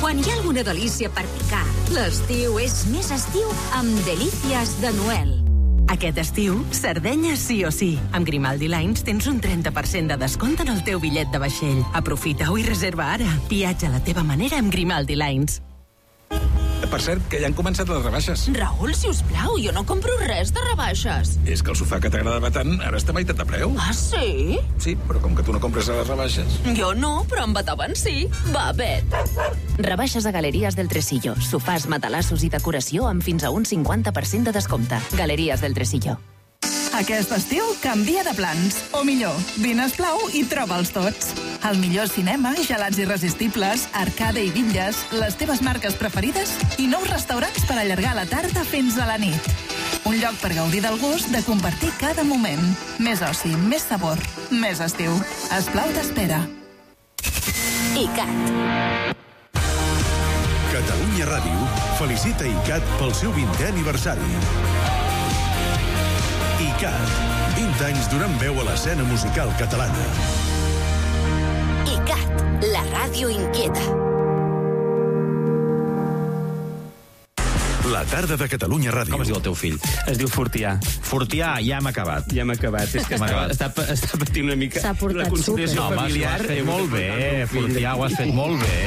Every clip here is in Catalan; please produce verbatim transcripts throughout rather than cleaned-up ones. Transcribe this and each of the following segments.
Quan hi ha alguna delícia per picar, l'estiu és més estiu amb Delícies de Noel. Aquest estiu, Sardenya sí o sí. Amb Grimaldi Lines tens un trenta per cent de descompte en el teu bitllet de vaixell. Aprofita-ho i reserva ara. Viatja a la teva manera amb Grimaldi Lines. Per cert, que ja han començat les rebaixes. Raül, sisplau, jo no compro res de rebaixes. És que el sofà que t'agradava tant ara està a meitat de preu. Ah, sí? Sí, però com que tu no compres a les rebaixes... Jo no, però en Beethoven sí. Va, Bet. Rebaixes a Galeries del Tresillo. Sofàs, matalassos i decoració amb fins a un cinquanta per cent de descompte. Galeries del Tresillo. Aquest estiu canvia de plans. O millor, vine a Esplau i troba'ls tots. El millor cinema, gelats irresistibles, arcade i bitlles, les teves marques preferides i nous restaurants per allargar la tarda fins a la nit. Un lloc per gaudir del gust de compartir cada moment. Més oci, més sabor, més estiu. Esplau t'espera. ICAT. Catalunya Ràdio felicita ICAT pel seu vintè aniversari. ICAT, vint anys donant veu a l'escena musical catalana. ICAT, la ràdio inquieta. La tarda de Catalunya Ràdio. Com es diu el teu fill? Es diu Fortià. Fortià, ja hem acabat. Ja hem acabat. És que està, està, està patint una mica S'ha portat la conciliació super. familiar. No, home, ho has fet molt bé, Fortià, ho has fet molt bé.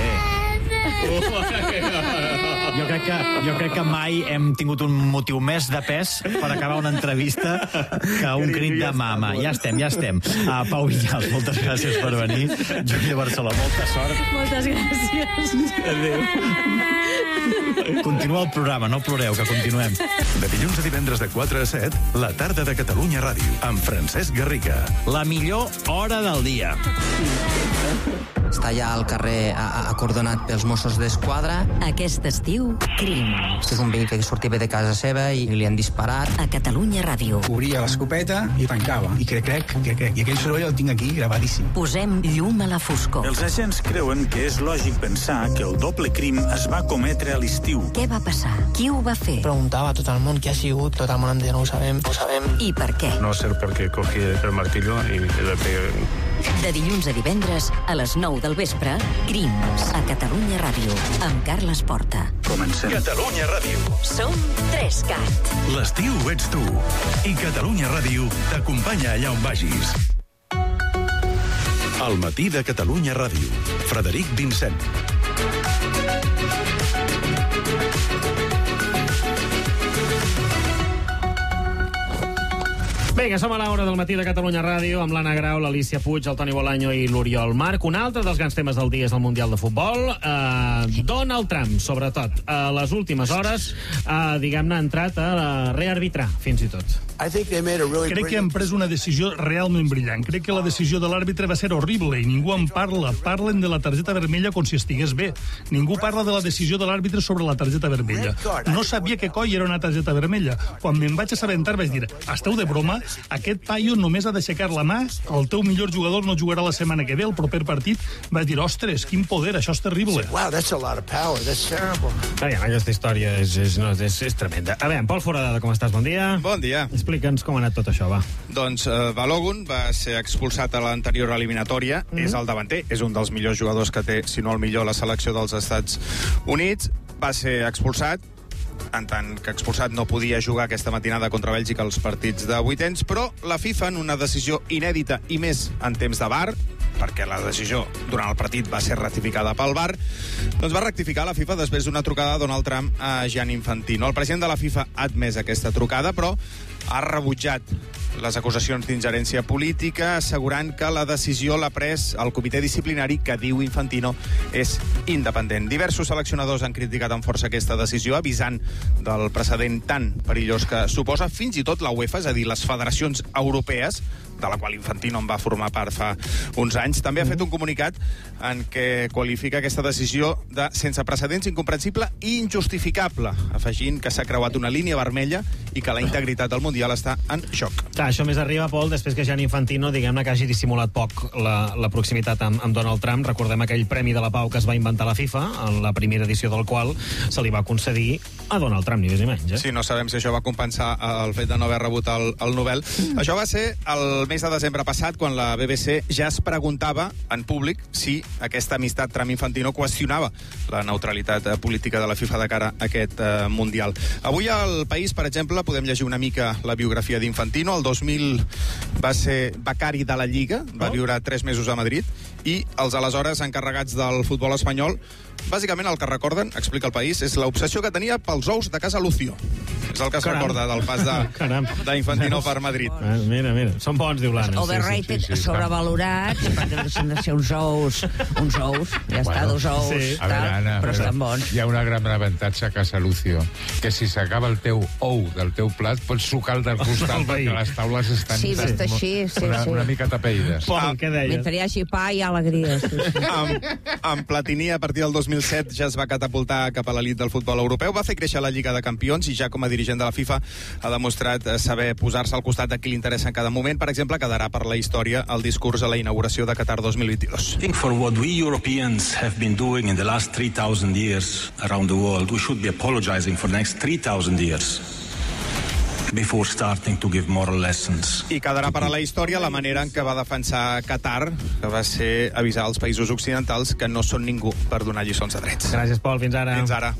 Jo crec, que, jo crec que mai hem tingut un motiu més de pes per acabar una entrevista que un crit de mama. Ja estem, ja estem. Uh, Pau Vinyals, moltes gràcies per venir. Júlia Barceló, molta sort. Moltes gràcies. Adéu. Continua el programa, no ploreu, que continuem. De dilluns a divendres de quatre a set, la tarda de Catalunya Ràdio, amb Francesc Garriga. La millor hora del dia. Està allà al carrer acordonat pels Mossos d'Esquadra. Aquest estiu, crims. És un veí que sortia de casa seva i li han disparat. A Catalunya Ràdio. Obria l'escopeta i tancava. I crec, crec, crec, crec. I aquell soroll el tinc aquí gravadíssim. Posem llum a la foscor. Els agents creuen que és lògic pensar que el doble crim es va cometre a l'estiu. Què va passar? Qui ho va fer? Preguntava a tot el món qui ha sigut, tot el món em deia no ho sabem, no ho sabem. I per què? No sé per què cogí el martillo i le pegué. De dilluns a divendres, a les nou del vespre, Crims, a Catalunya Ràdio, amb Carles Porta. Comencem. Catalunya Ràdio. Som tres cat. L'estiu ets tu. I Catalunya Ràdio t'acompanya allà on vagis. Al matí de Catalunya Ràdio. Frederic Vincent. Vinga, som a l'hora del matí de Catalunya Ràdio amb l'Anna Grau, l'Alícia Puig, el Toni Bolaño i l'Oriol Marc. Un altre dels grans temes del dia és el Mundial de Futbol. Uh, Donald Trump, sobretot, a les últimes hores, uh, diguem-ne, ha entrat a rearbitrar, fins i tot. Crec que han pres una decisió realment brillant. Crec que la decisió de l'àrbitre va ser horrible i ningú en parla. Parlen de la targeta vermella com si estigués bé. Ningú parla de la decisió de l'àrbitre sobre la targeta vermella. No sabia que coi era una targeta vermella. Quan me'n vaig assabentar vaig dir, esteu de broma? Aquest paio només ha d'aixecar la mà, el teu millor jugador no jugarà la setmana que ve, el proper partit. Vaig dir, ostres, quin poder, això és terrible. Wow, that's a lot of power, that's terrible. Aviam, aquesta història és, és, no, és, és tremenda. A veure, Pol Foradada, com estàs? Bon dia. Bon dia. Explica'ns com ha anat tot això, va. Doncs uh, Balogun va ser expulsat a l'anterior eliminatòria. Mm-hmm. És el davanter, és un dels millors jugadors que té, si no el millor, la selecció dels Estats Units. Va ser expulsat, en tant que expulsat no podia jugar aquesta matinada contra Bèlgica als partits de vuitens, però la FIFA, en una decisió inèdita i més en temps de V A R, perquè la decisió durant el partit va ser ratificada pel V A R, doncs va rectificar la FIFA després d'una trucada de Donald Trump a Gianni Infantino. El president de la FIFA ha admès aquesta trucada, però ha rebutjat les acusacions d'ingerència política, assegurant que la decisió l'ha pres el comitè disciplinari que, diu Infantino, és independent. Diversos seleccionadors han criticat amb força aquesta decisió, avisant del precedent tan perillós que suposa, fins i tot la UEFA, és a dir, les federacions europees, de la qual Infantino en va formar part fa uns anys, també ha fet un comunicat en què qualifica aquesta decisió de sense precedents, incomprensible i injustificable, afegint que s'ha creuat una línia vermella i que la integritat del Mundial està en joc. Clar, això més arriba, Pol, després que Gianni Infantino, diguem-ne que hagi dissimulat poc la, la proximitat amb, amb Donald Trump. Recordem aquell Premi de la Pau que es va inventar la FIFA, en la primera edició del qual se li va concedir a Donald Trump, ni més ni menys. Eh? Sí, no sabem si això va compensar el fet de no haver rebut el, el Nobel. Mm. Això va ser el mes de desembre passat, quan la B B C ja es preguntava en públic si aquesta amistat Trump-Infantino qüestionava la neutralitat política de la FIFA de cara a aquest eh, Mundial. Avui al País, per exemple, podem llegir una mica la biografia d'Infantino. El dos mil va ser becari de la Lliga, va viure tres mesos a Madrid, i els aleshores encarregats del futbol espanyol, bàsicament el que recorden, explica el País, és l'obsessió que tenia pels ous de casa Lucio. És el que es Caram. recorda del pas de- d'Infantino per Madrid. Ah, mira, mira, són bons, diu l'Anna. Overrated, Sí, sí, sí, sí. sobrevalorat, perquè deixen de ser uns ous, uns ous, ja està, dos ous, Sí. A tal, veure, Anna, però estan bons. hi ha una gran avantatge a casa Lucio, que si s'acaba el teu ou del teu plat, pots sucar el del costat, perquè les taules estan... Sí, vist així, sí, una, sí. una mica tapeïdes. Pol, què deies? Mentre hi hagi pa hi ha alegria. Sí, sí. Amb, amb Platini, a partir del dos mil set, ja es va catapultar cap a l'elit del futbol europeu, va fer créixer la Lliga de Campions i ja com a dirigent de la FIFA ha demostrat saber posar-se al costat de qui li interessa en cada moment. Per exemple, quedarà per la història el discurs a la inauguració de Qatar dos mil vint-i-dos. I think for what we Europeans have been doing in the last three thousand years around the world, we should be apologizing for the next three thousand years before starting to give moral lessons. I quedarà per a la història la manera en què va defensar Qatar, que va ser avisar als països occidentals que no són ningú per donar lliçons de drets. Gràcies, Pol. Fins ara. Fins ara.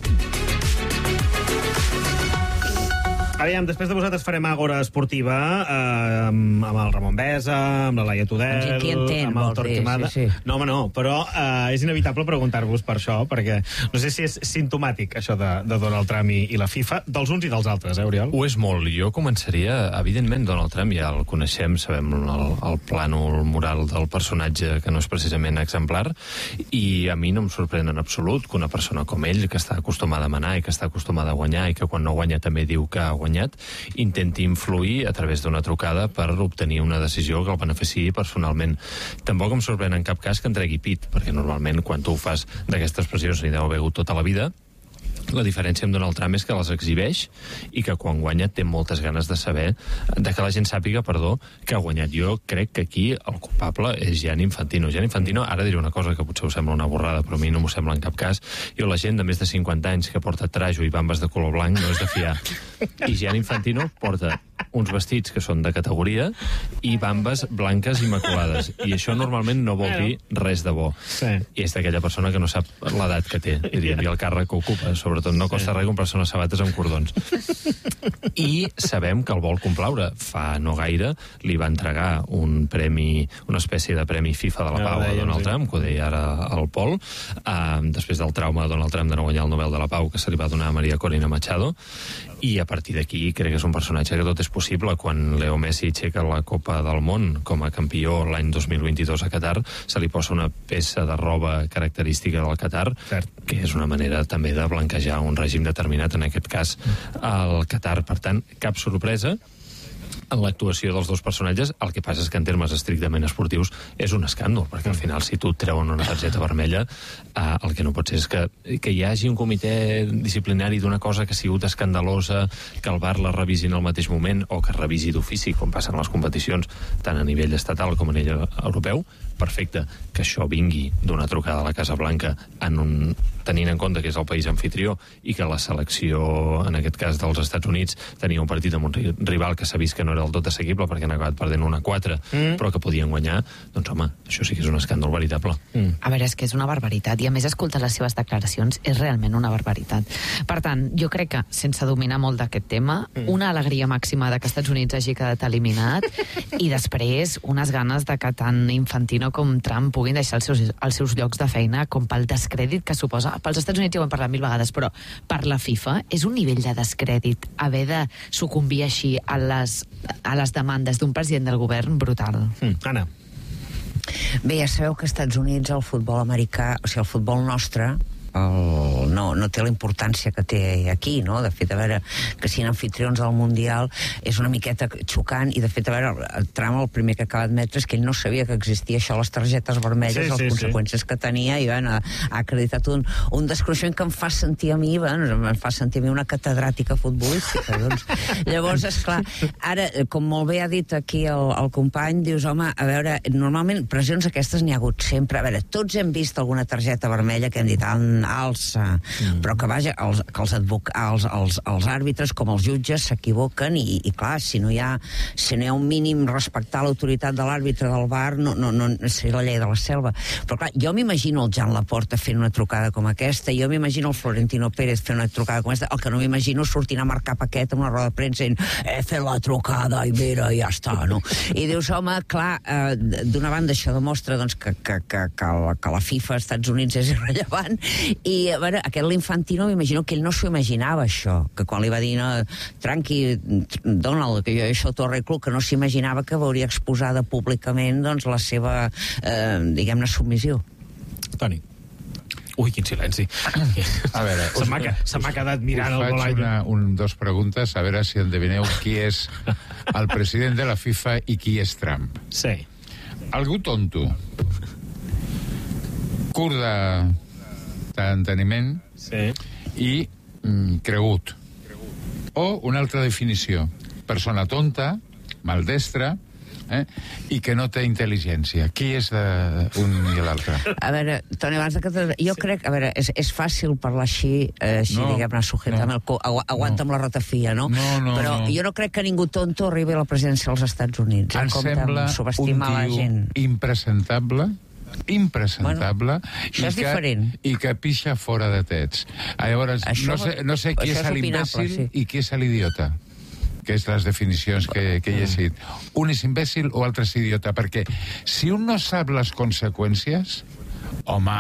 Aviam, després de vosaltres farem Àgora Esportiva eh, amb, amb el Ramon Besa, amb la Laia Tudel, Amb qui entén, amb el vols dir, Torquemada. sí, sí. No, home, no, però eh, és inevitable preguntar-vos per això, perquè no sé si és simptomàtic això de, de Donald Trump i, i la FIFA, dels uns i dels altres, eh, Oriol? Ho és molt. Jo començaria, evidentment, Donald Trump ja el coneixem, sabem el, el plànol moral del personatge que no és precisament exemplar, i a mi no em sorprèn en absolut que una persona com ell, que està acostumada a manar i que està acostumada a guanyar i que quan no guanya també diu que ha guanyat, intenti influir a través d'una trucada per obtenir una decisió que el beneficiï personalment. Tampoc em sorprèn en cap cas que en tregui pit, perquè normalment quan tu ho fas d'aquestes pressions n'hi deu haver hagut tota la vida. La diferència amb Donald Trump és que les exhibeix i que quan guanya té moltes ganes de saber, de que la gent sàpiga, perdó, que ha guanyat. Jo crec que aquí el culpable és Gianni Infantino. Gianni Infantino, ara diré una cosa que potser us sembla una borrada, però a mi no m'ho sembla en cap cas. Jo, la gent de més de cinquanta anys que porta trajo i bambes de color blanc no és de fiar. I Gianni Infantino porta uns vestits que són de categoria i bambes blanques immaculades. I això normalment no vol dir res de bo. Sí. I és d'aquella persona que no sap l'edat que té i el càrrec que ocupa. Sobretot no costa res comprar-se unes sabates amb cordons. I sabem que el vol complaure. Fa no gaire li va entregar un premi, una espècie de premi FIFA de la Pau a Donald Trump, que ho deia ara el Pol, uh, després del trauma de Donald Trump de no guanyar el Nobel de la Pau que se li va donar a Maria Corina Machado. I a partir d'aquí crec que és un personatge que tot és possible. Quan Leo Messi aixeca la Copa del Món com a campió l'any dos mil vint-i-dos a Qatar, se li posa una peça de roba característica del Qatar, Cert. que és una manera també de blanquejar un règim determinat, en aquest cas el Qatar. Per tant, cap sorpresa en l'actuació dels dos personatges. El que passa és que en termes estrictament esportius és un escàndol, perquè al final si tu et treuen una targeta vermella, eh, el que no pot ser és que, que hi hagi un comitè disciplinari d'una cosa que ha sigut escandalosa, que el V A R la revisi en el mateix moment o que revisi d'ofici, com passen les competicions tant a nivell estatal com a nivell europeu. Perfecte, que això vingui d'una trucada a la Casa Blanca en un, tenint en compte que és el país anfitrió i que la selecció, en aquest cas dels Estats Units, tenia un partit amb un rival que s'ha vist que no era del tot assequible perquè han acabat perdent una quatre, mm. però que podien guanyar, doncs home, això sí que és un escàndol veritable. Mm. A veure, és que és una barbaritat, i a més escoltar les seves declaracions és realment una barbaritat. Per tant, jo crec que, sense dominar molt d'aquest tema, mm. una alegria màxima de que Estats Units hagi quedat eliminat i després unes ganes de que tant Infantino com Trump puguin deixar els seus, els seus llocs de feina, com pel descrèdit que suposa. Pels Estats Units ja ho hem parlat mil vegades, però per la FIFA és un nivell de descrèdit haver de sucumbir així a les, a les demandes d'un president del govern brutal. Mm. Anna. Bé, ja sabeu que als Estats Units el futbol americà, o sigui, el futbol nostre, el, no, no té la importància que té aquí, no? De fet, a veure, que siguin anfitrions del Mundial és una miqueta xocant, i de fet, a veure, el Trump el primer que acaba d'admetre és que ell no sabia que existia això, les targetes vermelles, sí, les sí, conseqüències sí. que tenia, i bueno, ha acreditat un, un desconeixement que em fa sentir a mi, bueno, em fa sentir a mi una catedràtica futbolística, doncs. Llavors, esclar, ara, com molt bé ha dit aquí el, el company, dius, home, a veure, normalment pressions aquestes n'hi ha hagut sempre, a veure, tots hem vist alguna targeta vermella que hem dit, ah, alça, mm. però que, vaja, els, que els, advoc, els, els, els àrbitres com els jutges s'equivoquen i, i clar, si no hi ha, si no hi ha un mínim respectar l'autoritat de l'àrbitre del V A R, no, no, no seria la llei de la selva. Però clar, jo m'imagino el Jan Laporta fent una trucada com aquesta, jo m'imagino el Florentino Pérez fent una trucada com aquesta, el que no m'imagino sortint a marcar paquet amb una roda de premsa i he fet la trucada i mira, ja està, no? I dius, home, clar, eh, d'una banda això demostra doncs, que, que, que, que, la, que la FIFA als Estats Units és irrellevant i, a veure, aquest l'Infantino m'imagino que ell no s'ho imaginava això, que quan li va dir no, tranqui, Donald, que jo això t'ho arreglo, que no s'imaginava que veuria exposada públicament doncs, la seva, eh, diguem-ne, submissió. Toni. Ui, quin silenci. A veure, se m'ha se m'ha quedat mirant el faig una, un, dos preguntes, a veure si endevineu qui és el president de la FIFA i qui és Trump. Sí. Algú tonto, curt d'enteniment sí. i mm, cregut. O una altra definició, persona tonta, maldestra, Eh? i que no té intel·ligència. Qui és de un i l'altre? A veure, Toni, abans de que... Te... Jo crec... A veure, és, és fàcil parlar així, eh, així no, diguem-ne, sujeta no, amb el co... Agu aguanta no. amb la ratafia, no? No, no, Però no. jo no crec que ningú tonto arribi a la presidència dels Estats Units. Em sembla un tio impresentable impresentable bueno, i, que, i que pixa fora de tets. Llavors, això, no sé, no sé qui és l'imbècil sí. i qui és l'idiota, que és les definicions que, que he llegit. Un és imbècil o altre és idiota, perquè si un no sap les conseqüències, home,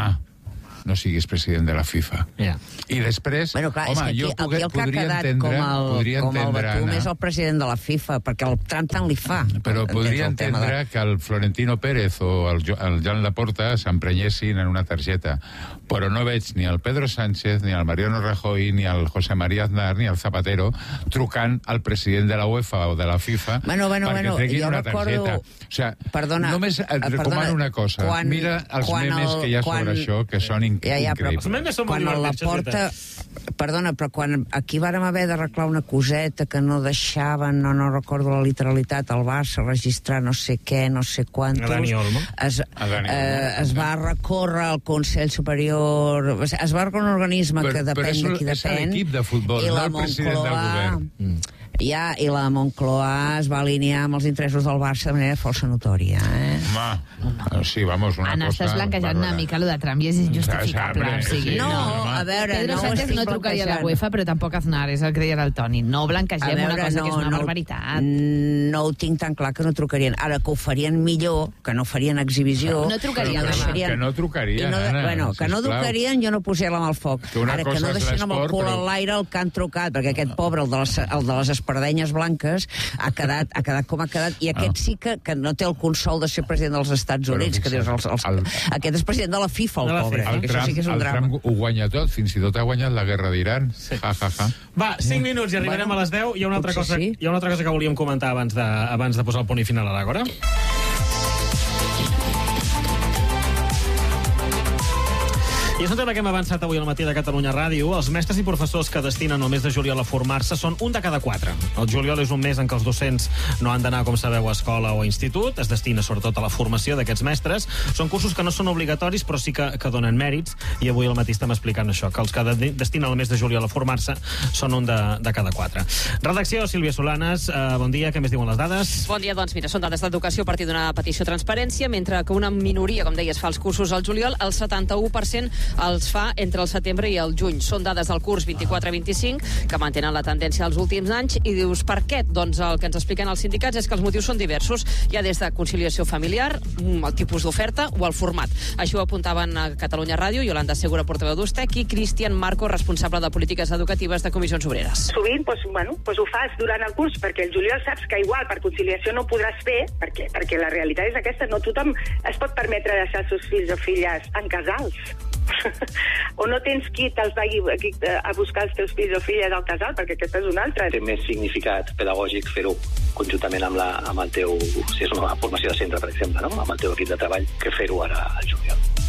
no siguis president de la FIFA. Yeah. I després, bueno, clar, home, aquí, jo aquí poder, el que ha quedat entendre, com el, podria com el entendre, Batum Anna, és el president de la FIFA, perquè el Trump tant li fa. Però podria entendre de... que el Florentino Pérez o el, el Jan Laporta s'emprenyessin en una targeta, però no veig ni el Pedro Sánchez, ni el Mariano Rajoy, ni el José María Aznar, ni el Zapatero trucant al president de la UEFA o de la FIFA bueno, bueno, perquè bueno, treguin una recordo... targeta. O sigui, perdona, només et recomano perdona, una cosa. Quan, Mira els memes el, que hi ha quan, sobre això, que són inc ja, ja, increïbles. Però, quan la porta... Perdona, però quan aquí vàrem haver d'arreglar una coseta que no deixaven, no, no recordo la literalitat, al Barça registrar no sé què, no sé quantos... Dani Olmo. Es, eh, es va recórrer al Consell Superior... Es va recórrer un organisme però, que depèn de qui depèn. Però és l'equip de futbol, no el president del govern. Mm. Ja, i la Moncloa es va alinear amb els interessos del Barça de manera força notòria, eh? Home, sí, vamos, una Anna, cosa... estàs blanquejant una mica, lo de Trump i és injustificable. Ja, o sigui, no, no, a veure... Pedro no Sánchez no trucaria a la UEFA, però tampoc Aznar, és el que deia el Toni. No blanquegem veure, una cosa no, que és una no, barbaritat. No ho tinc tan clar que no trucarien. Ara, que ho farien millor, que no farien exhibició... No trucarien, que, Anna. Que no trucarien, no, Anna, bueno, que no trucarien, jo no posaria la mà al foc. Que Ara, que no deixin amb el cul a l'aire el que han trucat, perquè aquest pobre, el de les, el de les espardenyes blanques, ha quedat, ha quedat com ha quedat, i aquest sí que, que no té el consol de ser president dels Estats Units, que dius, els, els, el, aquest és president de la FIFA, el pobre. El, Trump, sí que és un el Trump ho guanya tot, fins i tot ha guanyat la guerra d'Iran. Sí. Ja, ja, ja. Va, cinc minuts i arribarem bueno, a les deu. Hi ha una altra cosa, sí. hi ha una altra cosa que volíem comentar abans de, abans de posar el punt i final a l'Àgora. I és un tema que hem avançat avui al matí de Catalunya Ràdio. Els mestres i professors que destinen el mes de juliol a formar-se són un de cada quatre. El juliol és un mes en què els docents no han d'anar, com sabeu, a escola o a institut. Es destina sobretot a la formació d'aquests mestres. Són cursos que no són obligatoris, però sí que, que donen mèrits. I avui al matí estem explicant això, que els que de, destinen el mes de juliol a formar-se són un de, de cada quatre. Redacció, Sílvia Solanes. Uh, bon dia, què més diuen les dades? Bon dia, doncs mira, són dades d'educació a partir d'una petició de transparència, mentre que una minoria, com deies, fa els cursos al juliol, el setanta-u per cent els fa entre el setembre i el juny. Són dades del curs vint-i-quatre vint-i-cinc que mantenen la tendència dels últims anys i dius, per què? Doncs el que ens expliquen els sindicats és que els motius són diversos. Hi ha des de conciliació familiar, el tipus d'oferta o el format. Això ho apuntaven a Catalunya Ràdio, Iolanda Segura, portaveu d'Ustec, i Cristian Marco, responsable de polítiques educatives de Comissions Obreres. Sovint doncs, bueno, doncs ho fas durant el curs perquè el juliol saps que igual per conciliació no podràs fer, perquè, perquè la realitat és aquesta, no tothom es pot permetre deixar els seus fills o filles en casals. O no tens qui te'ls vagi a buscar els teus fills o filles al casal, perquè aquesta és una altra. Té més significat pedagògic fer-ho conjuntament amb, la, amb el teu, si és una formació de centre, per exemple, no? Amb el teu equip de treball, que fer-ho ara al juliol.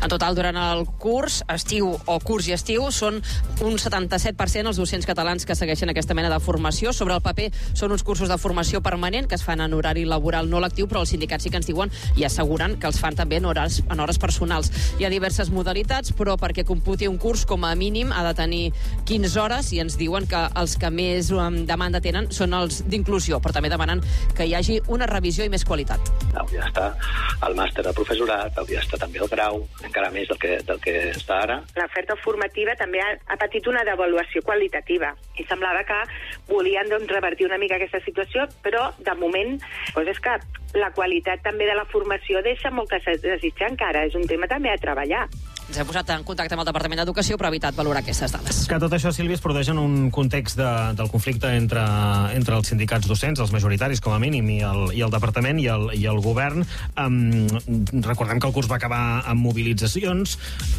En total, durant el curs, estiu o curs i estiu, són un setanta-set per cent els docents catalans que segueixen aquesta mena de formació. Sobre el paper són uns cursos de formació permanent que es fan en horari laboral no lectiu, però els sindicats sí que ens diuen i asseguren que els fan també en hores, en hores personals. Hi ha diverses modalitats, però perquè computi un curs com a mínim ha de tenir quinze hores i ens diuen que els que més um, demanda tenen són els d'inclusió, però també demanen que hi hagi una revisió i més qualitat. Hauria d'estar el màster de professorat, hauria d'estar també el grau, encara més del que, del que està ara. L'oferta formativa també ha, ha patit una devaluació qualitativa i semblava que volien doncs, revertir una mica aquesta situació, però de moment doncs és que la qualitat també de la formació deixa molt que desitjar encara. És un tema també a treballar. Ens hem posat en contacte amb el Departament d'Educació però ha evitat valorar aquestes dades. Que tot això, Sílvia, es produeix en un context de, del conflicte entre, entre els sindicats docents, els majoritaris com a mínim, i el, i el Departament i el, i el Govern. Um, recordem que el curs va acabar amb mobilitzacions.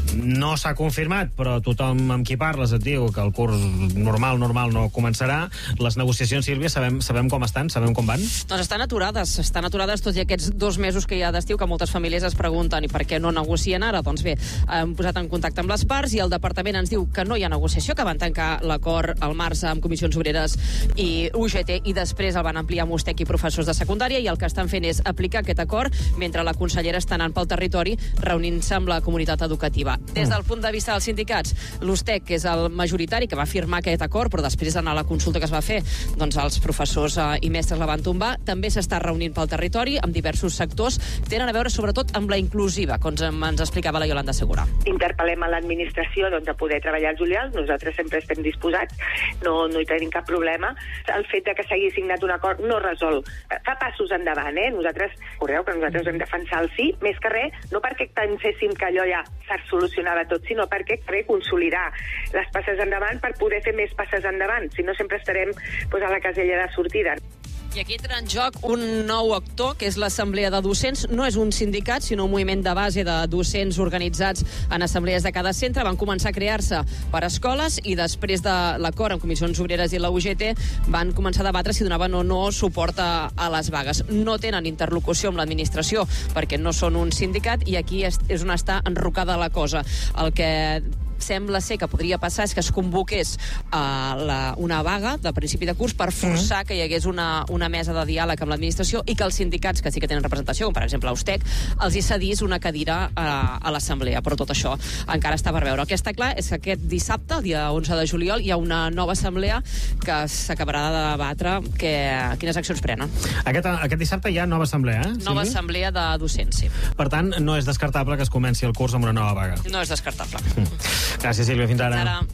No s'ha confirmat, però tothom amb qui parles et diu que el curs normal, normal no començarà. Les negociacions, Sílvia, sabem, sabem com estan? Sabem com van? Doncs estan aturades, estan aturades tot i aquests dos mesos que hi ha d'estiu que moltes famílies es pregunten i per què no negocien ara? Doncs bé, hem posat en contacte amb les parts i el departament ens diu que no hi ha negociació, que van tancar l'acord al març amb Comissions Obreres i U G T i després el van ampliar amb U S T E C i professors de secundària i el que estan fent és aplicar aquest acord mentre la consellera està anant pel territori reunint-se amb la comunitat educativa. Des del punt de vista dels sindicats, l'U S T E C, que és el majoritari que va firmar aquest acord, però després d'anar a la consulta que es va fer, doncs els professors eh, i mestres la van tombar, també s'està reunint pel territori amb diversos sectors que tenen a veure sobretot amb la inclusiva, com ens explicava la Iolanda Segura. Interpel·lem a l'administració doncs, a poder treballar el juliol. Nosaltres sempre estem disposats, no, no hi tenim cap problema. El fet de que s'hagi signat un acord no resol. Fa passos endavant, eh? Nosaltres, correu que nosaltres hem de defensar el sí, més que res, no perquè penséssim que allò ja s'ha solucionava tot, sinó perquè re, consolidar les passes endavant per poder fer més passes endavant. Si no, sempre estarem pues, a la casella de sortida. I aquí entra en joc un nou actor, que és l'Assemblea de Docents. No és un sindicat, sinó un moviment de base de docents organitzats en assemblees de cada centre. Van començar a crear-se per escoles i després de l'acord amb Comissions Obreres i la U G T van començar a debatre si donaven o no suport a, a les vagues. No tenen interlocució amb l'administració perquè no són un sindicat i aquí és, és on està enrocada la cosa. El que sembla ser que podria passar és que es convoqués uh, la, una vaga de principi de curs per forçar mm. que hi hagués una, una mesa de diàleg amb l'administració i que els sindicats que sí que tenen representació, com per exemple U S T E C, els hi cedís una cadira uh, a l'assemblea, però tot això encara està per veure. El que està clar és que aquest dissabte, el dia onze de juliol, hi ha una nova assemblea que s'acabarà de debatre que, quines accions prenen. Aquest, aquest dissabte hi ha nova assemblea, eh? Nova sí? assemblea de docents, sí. Per tant, no és descartable que es comenci el curs amb una nova vaga. No és descartable. Mm. Gràcies, Sílvia. Fins ara. Fins ara.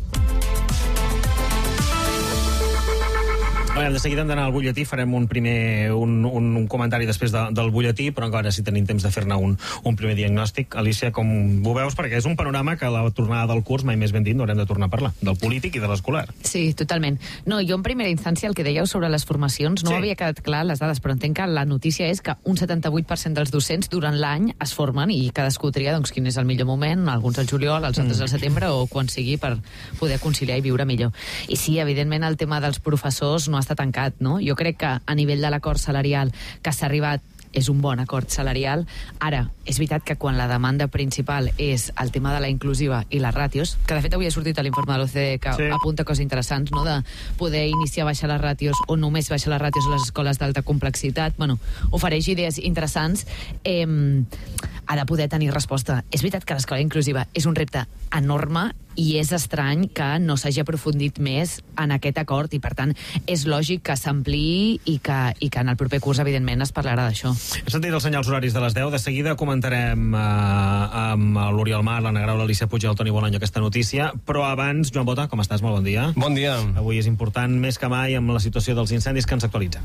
De seguida hem d'anar al butlletí, farem un primer un, un, un comentari després de, del butlletí, però encara si tenim temps de fer-ne un, un primer diagnòstic. Alicia, com ho veus? Perquè és un panorama que a la tornada del curs, mai més ben dit, no haurem de tornar a parlar, del polític i de l'escolar. Sí, totalment. No, jo en primera instància el que dèieu sobre les formacions no sí. havia quedat clar les dades, però entenc que la notícia és que un setanta-vuit per cent dels docents durant l'any es formen i cadascú tria doncs, quin és el millor moment, alguns al juliol, els altres mm. al setembre o quan sigui per poder conciliar i viure millor. I sí, evidentment el tema dels professors no ha estat tancat, no? Jo crec que a nivell de l'acord salarial que s'ha arribat és un bon acord salarial. Ara, és veritat que quan la demanda principal és el tema de la inclusiva i les ràtios, que de fet avui ha sortit a l'informe de l'O C D E que sí. apunta coses interessants, no? De poder iniciar a baixar les ràtios o només baixar les ràtios a les escoles d'alta complexitat, bueno, ofereix idees interessants, eh, ha de poder tenir resposta. És veritat que l'escola inclusiva és un repte enorme i és estrany que no s'hagi aprofundit més en aquest acord i, per tant, és lògic que s'ampliï i que, i que en el proper curs, evidentment, es parlarà d'això. He sentit els senyals horaris de les deu. De seguida comentarem eh, amb l'Oriol Mar, l'Anna Grau, l'Alicia Puig i el Toni Bolaño aquesta notícia, però abans, Joan Bota, com estàs? Molt bon dia. Bon dia. Avui és important més que mai amb la situació dels incendis que ens actualitza.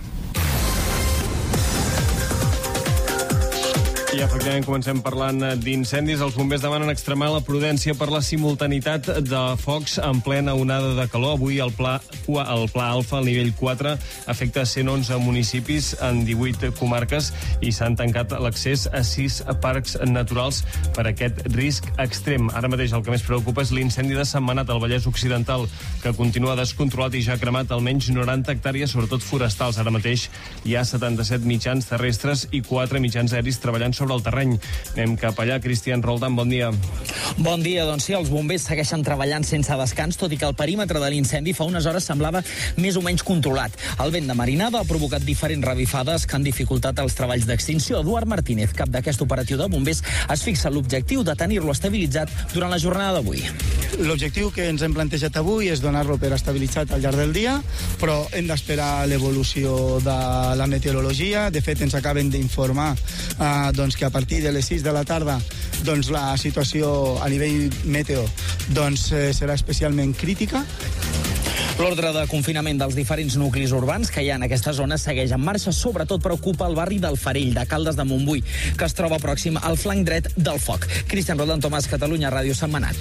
I efectivament comencem parlant d'incendis. Els bombers demanen extremar la prudència per la simultanitat de focs en plena onada de calor. Avui el pla, el pla alfa, al nivell quatre, afecta cent onze municipis en divuit comarques i s'han tancat l'accés a sis parcs naturals per aquest risc extrem. Ara mateix el que més preocupa és l'incendi de Sentmenat, al Vallès Occidental, que continua descontrolat i ja ha cremat almenys noranta hectàrees, sobretot forestals. Ara mateix hi ha setanta-set mitjans terrestres i quatre mitjans aeris treballant sobre del terreny. Anem cap allà. Cristian Roldán, bon dia. Bon dia, doncs sí, els bombers segueixen treballant sense descans, tot i que el perímetre de l'incendi fa unes hores semblava més o menys controlat. El vent de marinada ha provocat diferents revifades que han dificultat els treballs d'extinció. Eduard Martínez, cap d'aquest operatiu de bombers, es fixa l'objectiu de tenir-lo estabilitzat durant la jornada d'avui. L'objectiu que ens hem plantejat avui és donar-lo per estabilitzat al llarg del dia, però hem d'esperar l'evolució de la meteorologia. De fet, ens acaben d'informar eh, doncs, que a partir de les sis de la tarda doncs, la situació a nivell meteo doncs, eh, serà especialment crítica. L'ordre de confinament dels diferents nuclis urbans que hi ha en aquesta zona segueix en marxa. Sobretot preocupa el barri del Farell, de Caldes de Montbui, que es troba pròxim al flanc dret del foc. Cristian Roldán, Tomàs, Catalunya Ràdio, Setmanat.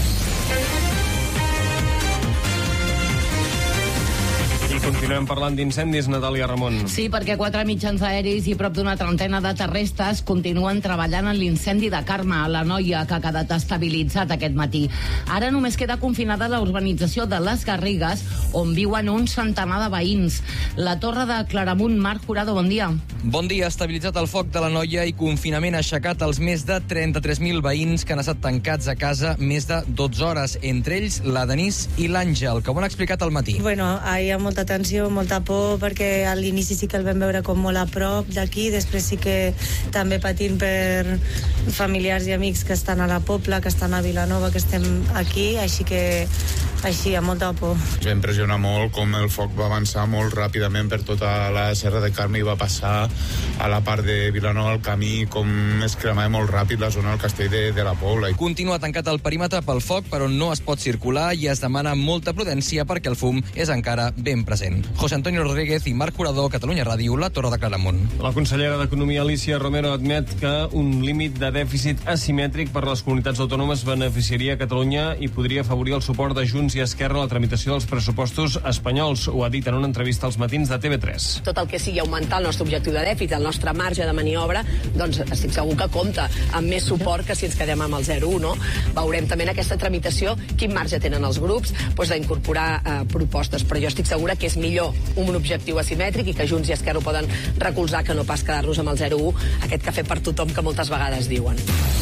Continuem parlant d'incendis, Natàlia Ramon. Sí, perquè quatre mitjans aeris i prop d'una trentena de terrestres continuen treballant en l'incendi de Carme, a la Noia, que ha quedat estabilitzat aquest matí. Ara només queda confinada la urbanització de Les Garrigues, on viuen un centenar de veïns. La Torre de Claramunt, Marc Jurado, bon dia. Bon dia, estabilitzat el foc de la Noia i confinament aixecat als més de trenta-tres mil veïns que han estat tancats a casa més de dotze hores, entre ells la Denís i l'Àngel, que ho han explicat al matí. Bueno, hi ha molta tensió, molta por, perquè a l'inici sí que el vam veure com molt a prop d'aquí, després sí que també patint per familiars i amics que estan a la Pobla, que estan a Vilanova, que estem aquí, així que així, amb molta por. Ens va impressionar molt com el foc va avançar molt ràpidament per tota la Serra de Carme i va passar a la part de Vilanova, el camí, com es cremava molt ràpid la zona del castell de, de la Pobla. Continua tancat el perímetre pel foc, però no es pot circular i es demana molta prudència perquè el fum és encara ben present. José Antonio Rodríguez i Marc Jurado, Catalunya Ràdio, la Torre de Claramunt. La consellera d'Economia, Alicia Romero, admet que un límit de dèficit asimètric per a les comunitats autònomes beneficiaria Catalunya i podria afavorir el suport de Junts i Esquerra a la tramitació dels pressupostos espanyols. Ho ha dit en una entrevista als matins de T V tres. Tot el que sigui augmentar el nostre objectiu de dèficit, el nostre marge de maniobra, doncs estic segur que compta amb més suport que si ens quedem amb el zero coma un, no? Veurem també en aquesta tramitació quin marge tenen els grups doncs, d'incorporar eh, propostes, però jo estic segura que és millor un objectiu asimètric i que Junts i Esquerra ho poden recolzar que no pas quedar-nos amb el zero coma un, aquest cafè per tothom que moltes vegades diuen.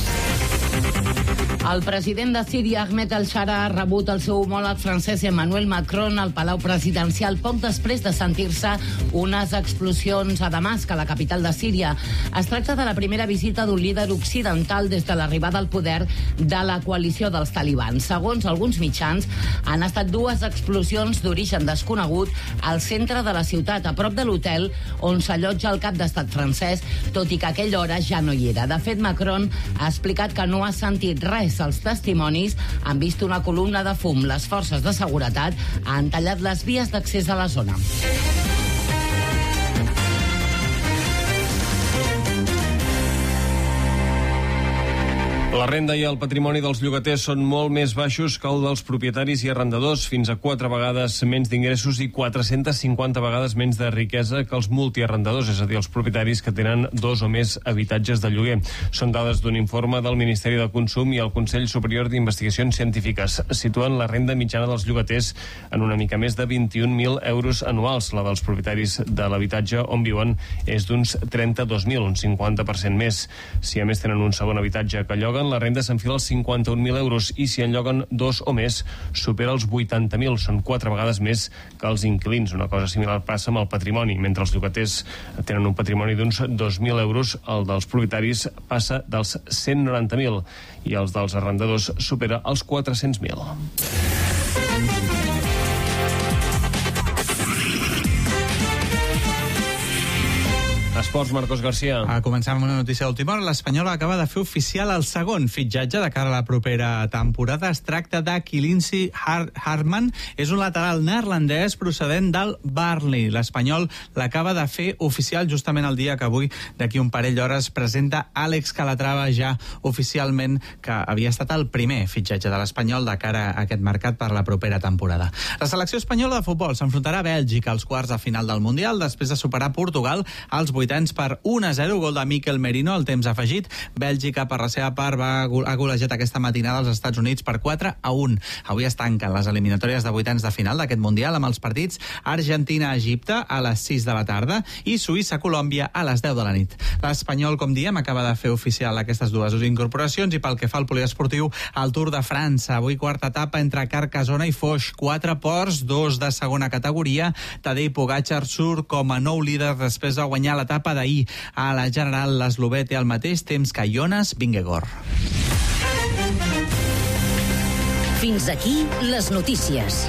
El president de Síria, Ahmed al-Shara, ha rebut el seu homòleg francès Emmanuel Macron al Palau Presidencial poc després de sentir-se unes explosions a Damasc, a la capital de Síria. Es tracta de la primera visita d'un líder occidental des de l'arribada al poder de la coalició dels talibans. Segons alguns mitjans, han estat dues explosions d'origen desconegut al centre de la ciutat, a prop de l'hotel on s'allotja el cap d'estat francès, tot i que a aquella hora ja no hi era. De fet, Macron ha explicat que no ha sentit res. Els testimonis han vist una columna de fum. Les forces de seguretat han tallat les vies d'accés a la zona. La renda i el patrimoni dels llogaters són molt més baixos que el dels propietaris i arrendadors, fins a quatre vegades menys d'ingressos i quatre-centes cinquanta vegades menys de riquesa que els multiarrendadors, és a dir, els propietaris que tenen dos o més habitatges de lloguer. Són dades d'un informe del Ministeri de Consum i el Consell Superior d'Investigacions Científiques. Situen la renda mitjana dels llogaters en una mica més de vint-i-un mil euros anuals. La dels propietaris de l'habitatge on viuen és d'uns trenta-dos mil, un cinquanta per cent més. Si a més tenen un segon habitatge que lloguen, la renda s'enfila als cinquanta-un mil euros i si en lloguen dos o més supera els vuitanta mil. Són quatre vegades més que els inquilins. Una cosa similar passa amb el patrimoni. Mentre els llogaters tenen un patrimoni d'uns dos mil euros, el dels propietaris passa dels cent noranta mil i els dels arrendadors supera els quatre-cents mil. Esports, Marcos García. A començar amb una notícia d'última hora. L'Espanyola acaba de fer oficial el segon fitxatge de cara a la propera temporada. Es tracta de Kilinci Hartman. És un lateral neerlandès procedent del Burnley. L'Espanyol l'acaba de fer oficial justament el dia que avui, d'aquí un parell d'hores, presenta Àlex Calatrava ja oficialment, que havia estat el primer fitxatge de l'Espanyol de cara a aquest mercat per la propera temporada. La selecció espanyola de futbol s'enfrontarà a Bèlgica als quarts de final del Mundial després de superar Portugal als vuitanta vuitens per un a zero, gol de Mikel Merino al temps afegit. Bèlgica, per la seva part, va ha golejat aquesta matinada als Estats Units per quatre a un. Avui es tanquen les eliminatòries de vuitens de final d'aquest Mundial amb els partits Argentina-Egipte a les sis de la tarda i Suïssa-Colòmbia a les deu de la nit. L'Espanyol, com diem, acaba de fer oficial aquestes dues incorporacions i pel que fa al poliesportiu, al Tour de França. Avui quarta etapa entre Carcassona i Foix. Quatre ports, dos de segona categoria. Tadej Pogačar surt com a nou líder després de guanyar l'etapa d'ahir. A la general, l'eslovè té el mateix temps que Jonas Vingegaard. Fins aquí les notícies.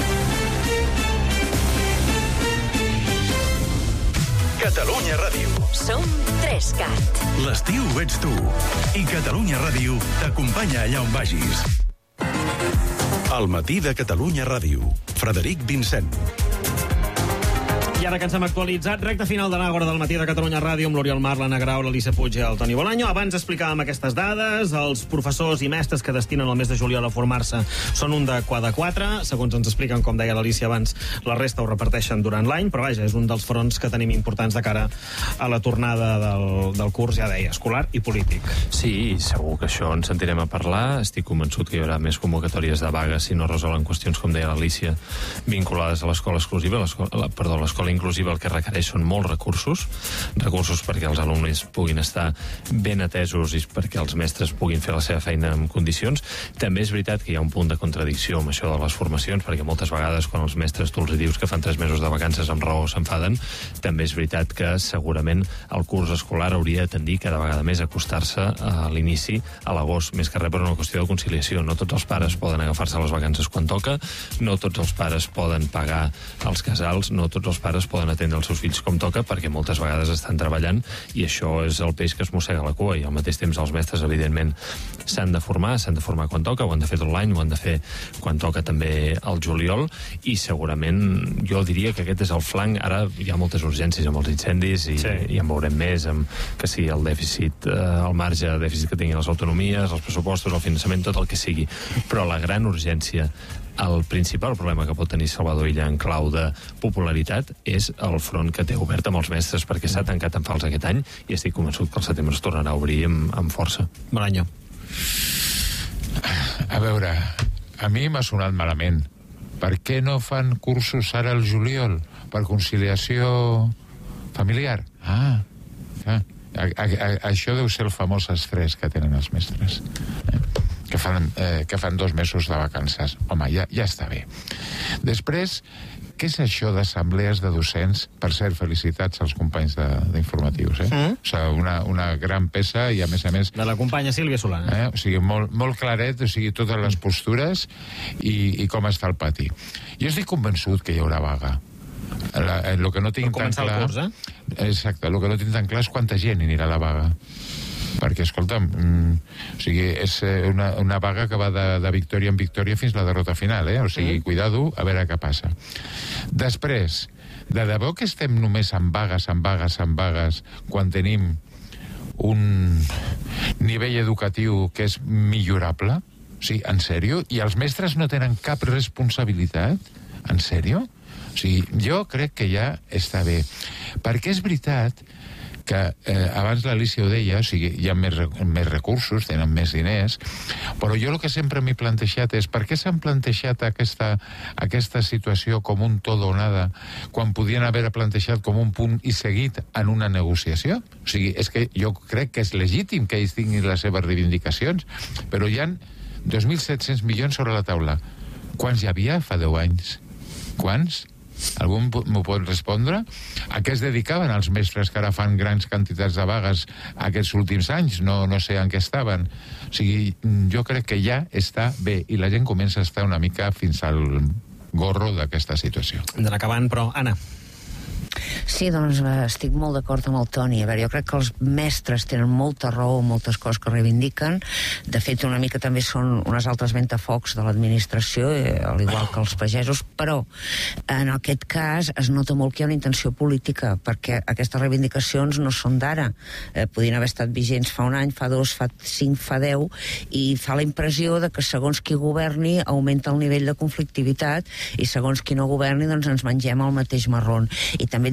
Catalunya Ràdio. Som tres cat. L'estiu ets tu. I Catalunya Ràdio t'acompanya allà on vagis. Al matí de Catalunya Ràdio. Frederic Vincent. I ara que ens hem actualitzat, recta final de l'Àgora del matí de Catalunya Ràdio amb l'Oriol Mar, l'Anna Grau, l'Elisa Puig i el Toni Bolaño. Abans explicàvem aquestes dades. Els professors i mestres que destinen el mes de juliol a formar-se són un de cada quatre. Segons ens expliquen, com deia l'Alicia abans, la resta ho reparteixen durant l'any, però vaja, és un dels fronts que tenim importants de cara a la tornada del, del curs, ja deia, escolar i polític. Sí, segur que això en sentirem a parlar. Estic convençut que hi haurà més convocatòries de vagues si no resolen qüestions, com deia l'Alicia, vinculades a l'escola exclusiva, l'escola, perdó, l'escola inclusiva. El que requereix són molts recursos, recursos perquè els alumnes puguin estar ben atesos i perquè els mestres puguin fer la seva feina en condicions. També és veritat que hi ha un punt de contradicció amb això de les formacions, perquè moltes vegades quan els mestres tu els dius que fan tres mesos de vacances amb raó s'enfaden. També és veritat que segurament el curs escolar hauria de tendir cada vegada més a acostar-se a l'inici, a l'agost, més que res per una qüestió de conciliació. No tots els pares poden agafar-se les vacances quan toca, no tots els pares poden pagar els casals, no tots els pares poden atendre els seus fills com toca, perquè moltes vegades estan treballant i això és el peix que es mossega la cua, i al mateix temps els mestres, evidentment, s'han de formar, s'han de formar quan toca, ho han de fer tot l'any, ho han de fer quan toca també al juliol, i segurament jo diria que aquest és el flanc. Ara hi ha moltes urgències amb els incendis i, sí. i en veurem més, amb que sigui el dèficit, eh, el marge de dèficit que tinguin les autonomies, els pressupostos, el finançament, tot el que sigui. Però la gran urgència, el principal problema que pot tenir Salvador Illa en clau de popularitat és el front que té obert amb els mestres, perquè s'ha tancat en fals aquest any i estic convençut que el setembre es tornarà a obrir amb, amb força. Bolaño. A veure, a mi m'ha sonat malament. Per què no fan cursos ara al juliol? Per conciliació familiar? Ah, ah. A, a, a, això deu ser el famós estrès que tenen els mestres. Eh? Que fan, eh, que fan dos mesos de vacances. Home, ja, ja està bé. Després, què és això d'assemblees de docents? Per cert, felicitats als companys d'informatius, eh? Mm? O sigui, una, una gran peça i, a més a més... De la companya Sílvia Solana. Eh? O sigui, molt, molt claret, o sigui, totes les postures i, i com està el pati. Jo estic convençut que hi haurà vaga. La, lo que no tinc tan clar... el curs, eh? Exacte, el que no tinc tan clar és quanta gent anirà a la vaga. Perquè, escolta'm, mm, o sigui, és una, una vaga que va de, de victòria en victòria fins a la derrota final, eh? O sigui, mm. cuidado, a veure què passa. Després, de debò que estem només en vagues, en vagues, en vagues, quan tenim un nivell educatiu que és millorable? O sigui, en sèrio? I els mestres no tenen cap responsabilitat? En sèrio? O sigui, jo crec que ja està bé. Perquè és veritat que eh, abans l'Alicia ho deia, o sigui, hi ha més, més recursos, tenen més diners, però jo el que sempre m'he plantejat és per què s'han plantejat aquesta, aquesta situació com un tot o nada quan podien haver plantejat com un punt i seguit en una negociació? O sigui, és que jo crec que és legítim que ells tinguin les seves reivindicacions, però hi ha dos mil set-cents milions sobre la taula. Quants hi havia fa deu anys? Quants? Algú m'ho pot respondre? A què es dedicaven els mestres que ara fan grans quantitats de vagues aquests últims anys? No, no sé en què estaven. O sigui, jo crec que ja està bé i la gent comença a estar una mica fins al gorro d'aquesta situació. Hem d'anar acabant, però, Anna. Sí, doncs estic molt d'acord amb el Toni. A veure, jo crec que els mestres tenen molta raó, moltes coses que reivindiquen. De fet, una mica també són unes altres ventafocs de l'administració, eh, al igual que els pagesos, però en aquest cas es nota molt que hi ha una intenció política, perquè aquestes reivindicacions no són d'ara. Eh, podien haver estat vigents fa un any, fa dos, fa cinc, fa deu, i fa la impressió de que segons qui governi augmenta el nivell de conflictivitat i segons qui no governi doncs ens mengem el mateix marron. I també et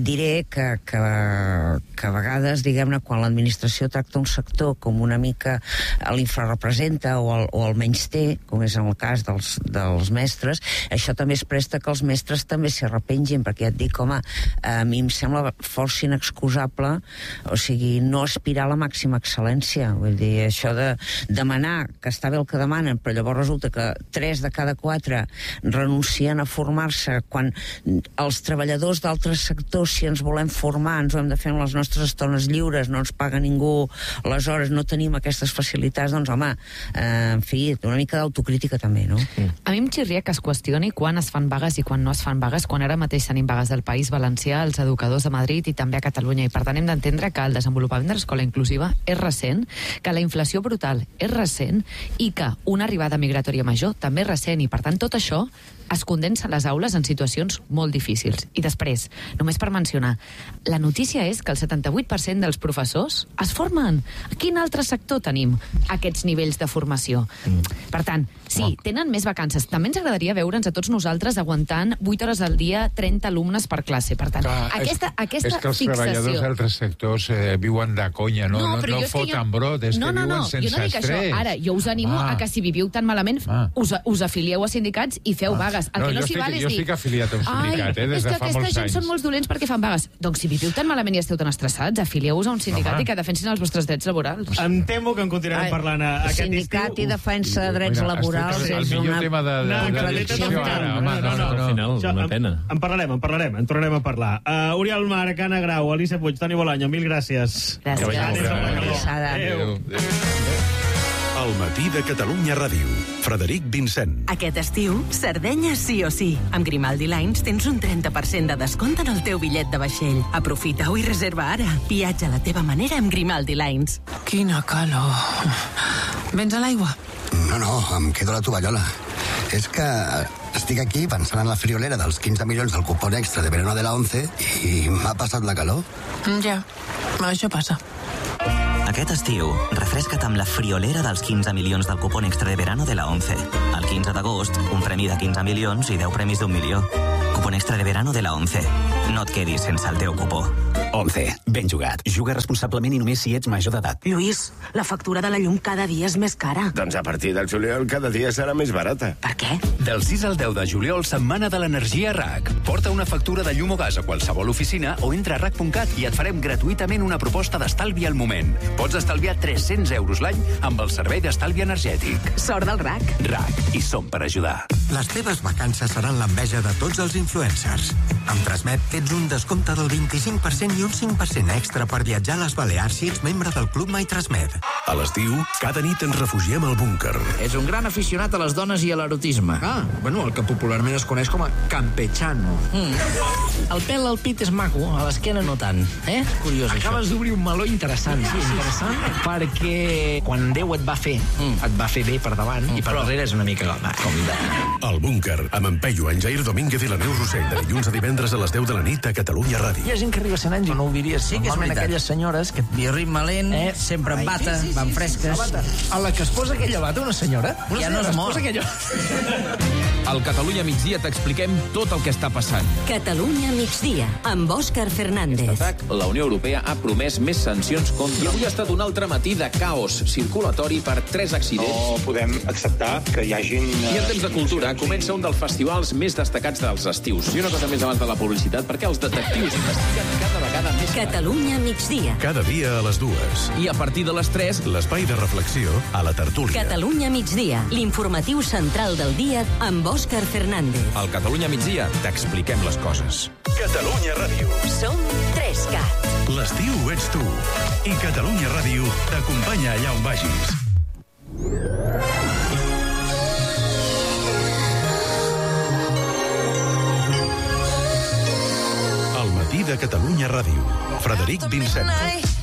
diré que, que, que a vegades, diguem-ne, quan l'administració tracta un sector com una mica l'infrarepresenta o el, o el menys té, com és en el cas dels, dels mestres, això també es presta que els mestres també s'hi arrepengin, perquè ja et dic, home, a mi em sembla força inexcusable, o sigui, no aspirar a la màxima excel·lència. Vull dir, això de demanar, que està bé el que demanen, però llavors resulta que tres de cada quatre renuncien a formar-se, quan els treballadors d'altres sectors, si ens volem formar, ens ho hem de fer en les nostres estones lliures, no ens paga ningú les hores, no tenim aquestes facilitats, doncs home, eh, en fi, una mica d'autocrítica també, no? A mi em xirria que es qüestioni quan es fan vagues i quan no es fan vagues, quan ara mateix tenim vagues del País Valencià, els educadors de Madrid i també a Catalunya, i per tant hem d'entendre que el desenvolupament de l'escola inclusiva és recent, que la inflació brutal és recent i que una arribada migratòria major també és recent, i per tant tot això es condensa a les aules en situacions molt difícils. I després, només per mencionar, la notícia és que el setanta-vuit per cent dels professors es formen. A quin altre sector tenim aquests nivells de formació? Mm. Per tant, sí, tenen més vacances. També ens agradaria veure'ns a tots nosaltres aguantant vuit hores al dia, trenta alumnes per classe. Per tant, Clar, aquesta, és, aquesta és que els fixació... treballadors d'altres sectors eh, viuen de conya, no, no, no, no foten jo... brot, és no, que no, viuen no, sense jo no dic estrès. Això. Ara, jo us animo ah. a que si viviu tan malament, ah. us, us afilieu a sindicats i feu ah. vagues. El no, que no s'hi estic, val és jo dir... estic afiliat a un sindicat, eh, des de fa molts anys. És que aquesta gent són molts dolents perquè fan vagues. Doncs si viviu tan malament i esteu tan estressats, afilieu-vos a un sindicat Home. i que defensin els vostres drets laborals. Em temo que en continuarem Ai, parlant a, aquest sindicat estiu. i defensa de drets Mira, laborals el és millor una... tema de, de, de, de discussió ara. Home, no, no, no, al final, Això, una pena. En, en parlarem, en parlarem, en tornarem a parlar. Uh, Oriol Marc, Anna Grau, Alicia Puig, Toni Bolaño, mil gràcies. Gràcies. Adéu. El matí de Catalunya Ràdio. Frederic Vincent. Aquest estiu, Sardenya sí o sí. Amb Grimaldi Lines tens un trenta per cent de descompte en el teu bitllet de vaixell. Aprofita-ho i reserva ara. Viatja a la teva manera amb Grimaldi Lines. Quina calor. Vens a l'aigua? No, no, em quedo a la tovallola. És que estic aquí pensant en la friolera dels quinze milions del cupón extra de verano de la once i m'ha passat la calor. Ja, això passa. Aquest estiu, refresca't amb la friolera dels quinze milions del cupón extra de verano de la once. El quinze d'agost, un premi de quinze milions i deu premis d'un milió. Cupón extra de verano de la once. No et quedis sense el teu cupó. once. Ben jugat. Juga responsablement i només si ets major d'edat. Lluís, la factura de la llum cada dia és més cara. Doncs a partir del juliol cada dia serà més barata. Per què? Del sis al deu de juliol, setmana de l'energia R A C. Porta una factura de llum o gas a qualsevol oficina o entra a R A C punt cat i et farem gratuïtament una proposta d'estalvi al moment. Pots estalviar tres-cents euros l'any amb el servei d'estalvi energètic. Sort del R A C. R A C. I som per ajudar. Les teves vacances seran l'enveja de tots els influencers. Amb Transmet tens un descompte del vint-i-cinc per cent i un cinc per cent extra per viatjar a les Balears si ets membre del Club My Transmet. A l'estiu, cada nit ens refugiem al búnquer. És un gran aficionat a les dones i a l'erotisme. Ah, bueno, el que popularment es coneix com a campechano. Mm. El pèl al pit és maco, a l'esquena no tant. Eh? Curiós, això. Acabes d'obrir un meló interessant. Sí, sí. Interessant, perquè quan Déu et va fer, mm. et va fer bé per davant, mm. i per darrere és una mica va, com de... El búnquer, amb en Peyu, en Jair Domínguez i la Neus Rossell, de dilluns a divendres a les deu de la nit a Catalunya Ràdio. Hi ha gent que arriba a cent anys i no ho diries. Sí que és veritat. Aquelles senyores que... I ritme lent, eh? sempre en bata, sí, sí, sí, van fresques. Sí. A la que es posa aquella bata, una senyora? Una ja senyora no es mor. Aquella... Al Catalunya Migdia t'expliquem tot el que està passant. Catalunya Migdia, amb Òscar Fernández. La Unió Europea ha promès més sancions contra... I avui ha estat un altre matí de caos circulatori per tres accidents. No podem acceptar que hi hagin... I en temps de cultura comença un dels festivals més destacats dels estius. I una cosa més abans de la publicitat, perquè els detectius investiguen cada vegada més... Catalunya Migdia. Cada dia a les dues. I a partir de les tres... L'espai de reflexió a la tertúlia. Catalunya Migdia, l'informatiu central del dia amb Òscar Fernández. Al Catalunya Migdia t'expliquem les coses. Catalunya Ràdio. Som Trescat. L'estiu ets tu. I Catalunya Ràdio t'acompanya allà on vagis. El matí de Catalunya Ràdio. Frederic Vincent.